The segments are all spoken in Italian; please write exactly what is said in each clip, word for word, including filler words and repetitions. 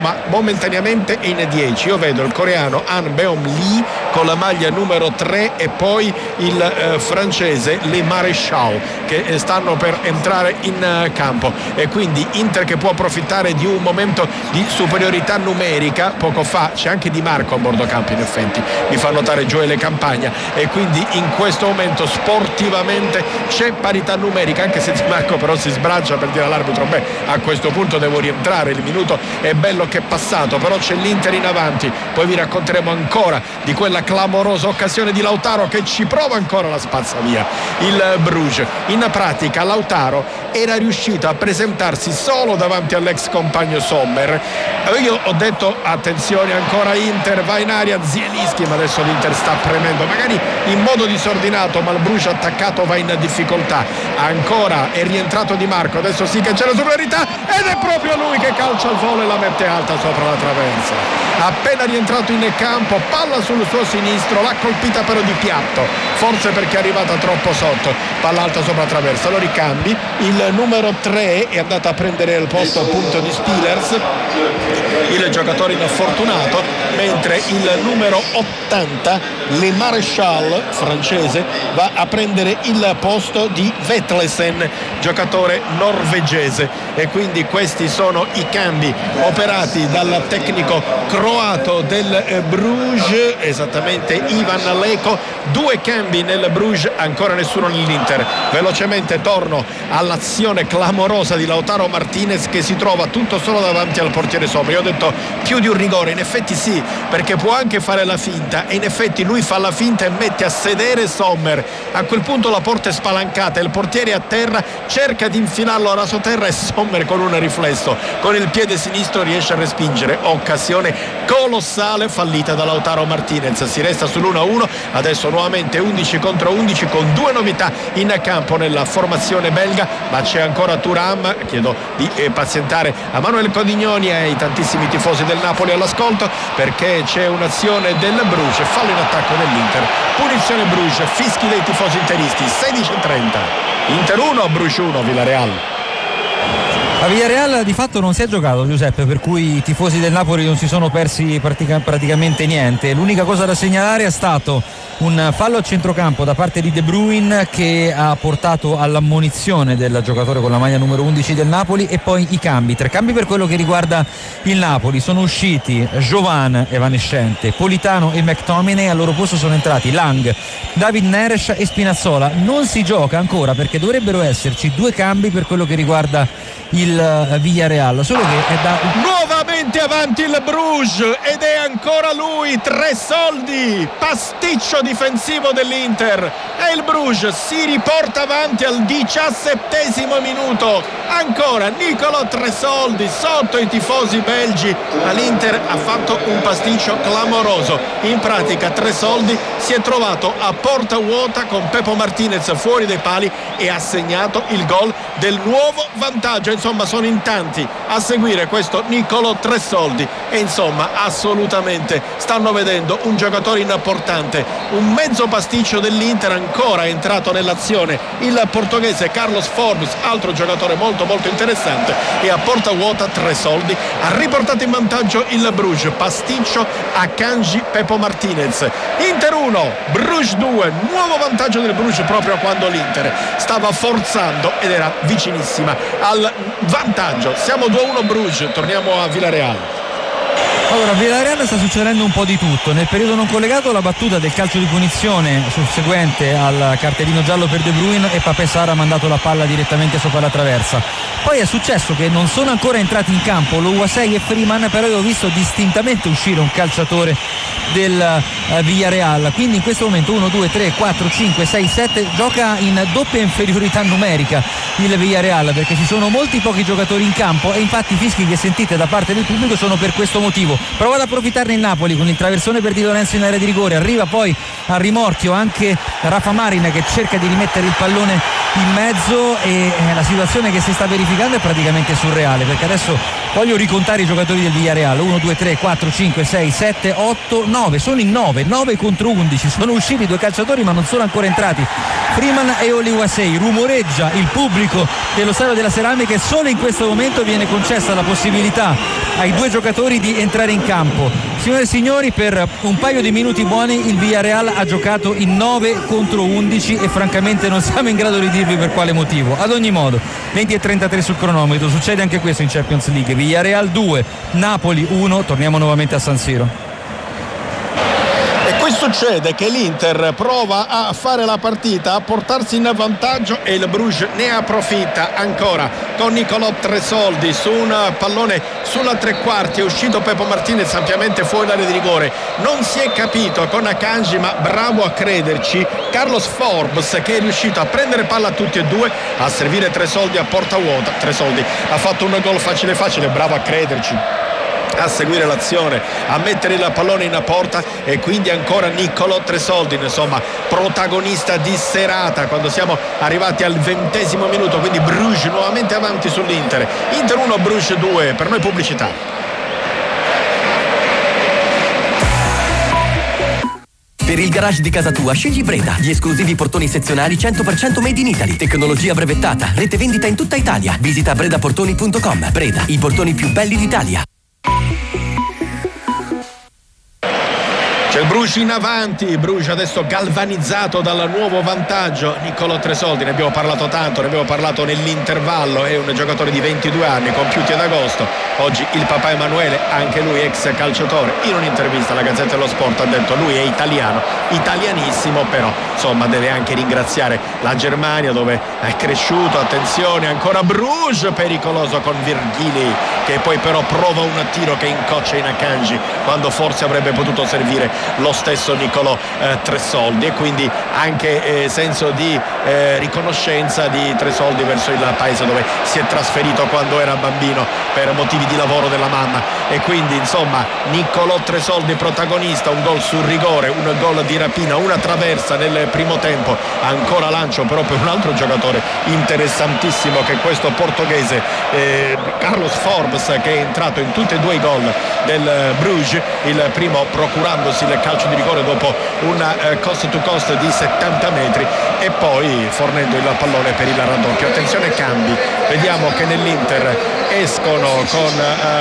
ma momentaneamente in dieci. Io vedo il coreano Han Beom Lee con la maglia numero tre e poi il eh, francese Le Maréchal che eh, stanno per entrare in eh, campo, e quindi Inter che può approfittare di un momento di superiorità numerica. Poco fa c'è anche Di Marco a bordo campo, in effetti mi fa notare Gioele Campagna, e quindi in questo momento sportivamente c'è parità numerica, anche se Di Marco però si sbraccia per dire all'arbitro: beh, a questo punto devo rientrare, il minuto è bello che è passato. Però c'è l'Inter in avanti. Poi vi racconteremo ancora di quella clamorosa occasione di Lautaro che ci prova ancora, la spazza via il Bruges. In pratica Lautaro era riuscito a presentarsi solo davanti all'ex compagno Sommer. Io ho detto attenzione, ancora Inter, va in aria Zielinski, ma adesso l'Inter sta premendo magari in modo disordinato, ma il Bruges attaccato va in difficoltà. Ancora è rientrato Di Marco, adesso sì che c'è la superiorità ed è proprio lui che calcia al volo e la mette alta sopra la traversa. Appena rientrato in campo, palla sul suo sinistro, l'ha colpita però di piatto, forse perché è arrivata troppo sotto. Palla alta sopra la traversa, lo ricambi. Il numero tre è andato a prendere il posto appunto di Spillers, il giocatore infortunato, mentre il numero ottanta, Le Maréchal francese, va a prendere il posto di Vetlesen, giocatore norvegese. E quindi questi sono i cambi operati dal tecnico croato del Bruges, esattamente Ivan Leko. Due cambi nel Bruges, ancora nessuno nell'Inter. Velocemente torno all'azione clamorosa di Lautaro Martinez che si trova tutto solo davanti al portiere Sommer. Io ho detto più di un rigore, in effetti sì, perché può anche fare la finta, e in effetti lui fa la finta e mette a sedere Sommer. A quel punto la porta è spalancata, il portiere è a terra, cerca di infilarlo a rasoterra e Sommer con un riflesso con il piede sinistro riesce a respingere. Occasione colossale fallita da Lautaro Martinez. Si resta sull'uno a uno, adesso nuovamente undici contro undici con due novità in campo nella formazione belga, ma c'è ancora Thuram. Chiedo di eh, pazientare a Manuel Codignoni e ai tantissimi tifosi del Napoli all'ascolto, perché c'è un'azione del Bruges, fallo in attacco dell'Inter, punizione Bruges, fischi dei tifosi interisti. Sedici e trenta, Inter uno, Bruges uno, Villarreal. A Villarreal di fatto non si è giocato, Giuseppe, per cui i tifosi del Napoli non si sono persi pratica, praticamente niente. L'unica cosa da segnalare è stato un fallo a centrocampo da parte di De Bruyne che ha portato all'ammonizione del giocatore con la maglia numero undici del Napoli, e poi i cambi, tre cambi per quello che riguarda il Napoli. Sono usciti Jovan, evanescente, Politano e McTominay, al loro posto sono entrati Lang, David Neres e Spinazzola. Non si gioca ancora perché dovrebbero esserci due cambi per quello che riguarda il Villarreal, solo che è da nuovamente avanti il Bruges ed è ancora lui, tre soldi, pasticcio difensivo dell'Inter, e il Bruges si riporta avanti al diciassettesimo minuto. Ancora Nicolò Tresoldi sotto i tifosi belgi, ma l'Inter ha fatto un pasticcio clamoroso. In pratica Tresoldi si è trovato a porta vuota con Pepo Martinez fuori dai pali e ha segnato il gol del nuovo vantaggio. Insomma, sono in tanti a seguire questo Nicolò Tresoldi e insomma assolutamente stanno vedendo un giocatore importante. Un mezzo pasticcio dell'Inter, ancora è entrato nell'azione il portoghese Carlos Forbes, altro giocatore molto molto interessante, e a porta vuota Tresoldi ha riportato in vantaggio il Bruges. Pasticcio a Kanji Pepo Martinez. Inter uno, Bruges due, nuovo vantaggio del Bruges proprio quando l'Inter stava forzando ed era vicinissima al vantaggio. Siamo due a uno Bruges, torniamo a Villarreal. Allora, a Villarreal sta succedendo un po' di tutto. Nel periodo non collegato la battuta del calcio di punizione susseguente al cartellino giallo per De Bruyne, e Pape Sarr ha mandato la palla direttamente sopra la traversa. Poi è successo che non sono ancora entrati in campo Louasei e Freeman, però io ho visto distintamente uscire un calciatore del uh, Villarreal. Quindi in questo momento uno, due, tre, quattro, cinque, sei, sette gioca in doppia inferiorità numerica il Villarreal, perché ci sono molti pochi giocatori in campo, e infatti i fischi che sentite da parte del pubblico sono per questo motivo. Prova ad approfittarne il Napoli con il traversone per Di Lorenzo in area di rigore, arriva poi al rimorchio anche Rafa Marin che cerca di rimettere il pallone in mezzo, e la situazione che si sta verificando è praticamente surreale, perché adesso voglio ricontare i giocatori del Villarreal: uno, due, tre, quattro, cinque, sei, sette, otto, nove, sono in nove, nove contro undici, sono usciti due calciatori ma non sono ancora entrati Freeman e Oluwaseyi. Rumoreggia il pubblico dello Stadio della Ceramica e solo in questo momento viene concessa la possibilità ai due giocatori di entrare in campo. Signore e signori, per un paio di minuti buoni il Villarreal ha giocato in nove contro undici e francamente non siamo in grado di dirvi per quale motivo. Ad ogni modo, venti e trentatré sul cronometro, succede anche questo in Champions League. Villarreal due, Napoli uno, torniamo nuovamente a San Siro. Succede che l'Inter prova a fare la partita, a portarsi in vantaggio e il Bruges ne approfitta ancora con Nicolò Tresoldi su un pallone sulla tre quarti. È uscito Pepo Martinez ampiamente fuori dall'area di rigore, non si è capito con Akanji, ma bravo a crederci Carlos Forbes, che è riuscito a prendere palla a tutti e due, a servire Tresoldi a porta vuota. Tresoldi ha fatto un gol facile facile, bravo a crederci, a seguire l'azione, a mettere il pallone in porta, e quindi ancora Nicolò Tresoldi, insomma protagonista di serata quando siamo arrivati al ventesimo minuto. Quindi Bruges nuovamente avanti sull'Inter, Inter uno Bruges due. Per noi pubblicità. Per il garage di casa tua scegli Breda, gli esclusivi portoni sezionali cento per cento made in Italy, tecnologia brevettata, rete vendita in tutta Italia. Visita breda portoni punto com. Breda, i portoni più belli d'Italia. C'è il Bruges in avanti, Bruges adesso galvanizzato dal nuovo vantaggio. Nicolò Tresoldi, ne abbiamo parlato tanto, ne abbiamo parlato nell'intervallo, è un giocatore di ventidue anni compiuti ad agosto. Oggi il papà Emanuele, anche lui ex calciatore, in un'intervista alla Gazzetta dello Sport ha detto lui è italiano, italianissimo, però insomma deve anche ringraziare la Germania dove è cresciuto. Attenzione, ancora Bruges, pericoloso con Virgili, che poi però prova un tiro che incoccia in Akanji quando forse avrebbe potuto servire lo stesso Nicolò eh, Tresoldi, e quindi anche eh, senso di eh, riconoscenza di Tresoldi verso il paese dove si è trasferito quando era bambino per motivi di lavoro della mamma. E quindi insomma Nicolò Tresoldi protagonista, un gol sul rigore, un gol di rapina, una traversa nel primo tempo, ancora lancio però per un altro giocatore interessantissimo che è questo portoghese eh, Carlos Forbes, che è entrato in tutti e due i gol del Bruges, il primo procurandosi il calcio di rigore dopo una eh, cost to cost di settanta metri e poi fornendo il pallone per il raddoppio. Attenzione cambi, vediamo che nell'Inter escono con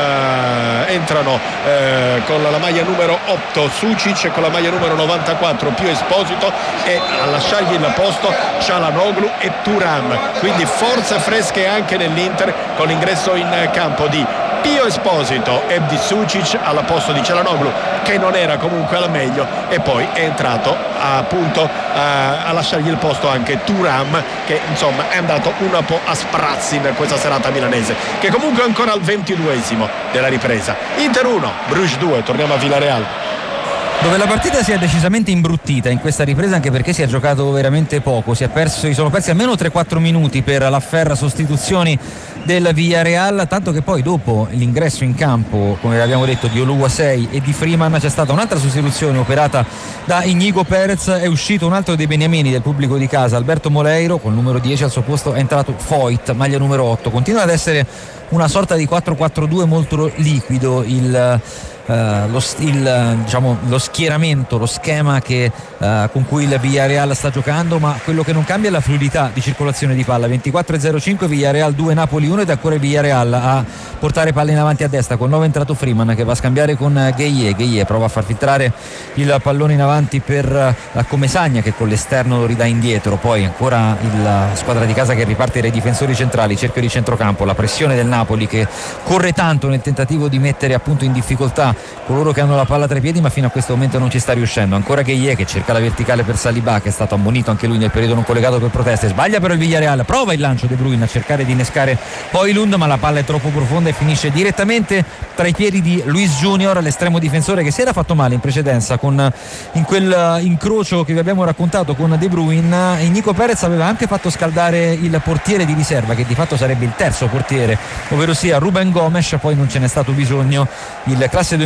eh, entrano eh, con la maglia numero otto Sucic, con la maglia numero novantaquattro Pio Esposito, e a lasciargli il posto Çalhanoğlu e Thuram. Quindi forze fresche anche nell'Inter con l'ingresso in campo di Pio Esposito e di Sucic al posto di Çalhanoğlu, che non era comunque al meglio, e poi è entrato appunto a, a lasciargli il posto anche Thuram, che insomma è andato un po' a sprazzi in questa serata milanese, che comunque è ancora al ventiduesimo della ripresa. Inter uno Bruges due. Torniamo a Villarreal, dove la partita si è decisamente imbruttita in questa ripresa, anche perché si è giocato veramente poco. Si è perso, si sono persi almeno tre quattro minuti per l'afferra sostituzioni del Villarreal, tanto che poi dopo l'ingresso in campo, come abbiamo detto, di Oluwaseyi e di Freeman, c'è stata un'altra sostituzione operata da Íñigo Pérez. È uscito un altro dei beniamini del pubblico di casa, Alberto Moleiro, col numero dieci, al suo posto è entrato Foyt, maglia numero otto. Continua ad essere una sorta di quattro quattro due molto liquido il Uh, lo, il, diciamo, lo schieramento, lo schema che, uh, con cui il Villarreal sta giocando, ma quello che non cambia è la fluidità di circolazione di palla. ventiquattro e zero cinque, Villarreal due Napoli uno, ed ancora il Villarreal a portare palla in avanti a destra, con nuovo entrato Freeman che va a scambiare con Gueye. Gueye prova a far filtrare il pallone in avanti per uh, Comesagna, che con l'esterno lo ridà indietro. Poi ancora la squadra di casa che riparte dai difensori centrali, cerchio di centrocampo, la pressione del Napoli che corre tanto nel tentativo di mettere appunto in difficoltà coloro che hanno la palla tra i piedi, ma fino a questo momento non ci sta riuscendo. Ancora Gueye che cerca la verticale per Saliba, che è stato ammonito anche lui nel periodo non collegato per proteste. Sbaglia però il Villarreal, prova il lancio De Bruyne a cercare di innescare poi Lund, ma la palla è troppo profonda e finisce direttamente tra i piedi di Luis Junior, l'estremo difensore che si era fatto male in precedenza con, in quel incrocio che vi abbiamo raccontato con De Bruyne. Íñigo Pérez aveva anche fatto scaldare il portiere di riserva, che di fatto sarebbe il terzo portiere, ovvero sia Ruben Gomes, poi non ce n'è stato bisogno. Il classe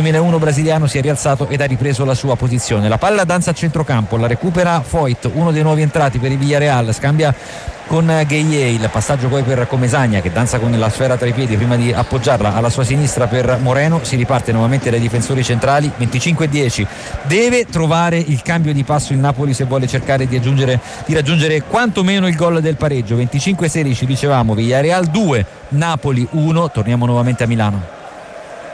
duemilauno brasiliano si è rialzato ed ha ripreso la sua posizione. La palla danza a centrocampo, la recupera Foyt, uno dei nuovi entrati per il Villarreal, scambia con Gueye, il passaggio poi per Comesaña che danza con la sfera tra i piedi prima di appoggiarla alla sua sinistra per Moreno. Si riparte nuovamente dai difensori centrali. Venticinque dieci, deve trovare il cambio di passo il Napoli se vuole cercare di, aggiungere, di raggiungere quantomeno il gol del pareggio. Venticinque sedici dicevamo, Villarreal due, Napoli uno. Torniamo nuovamente a Milano.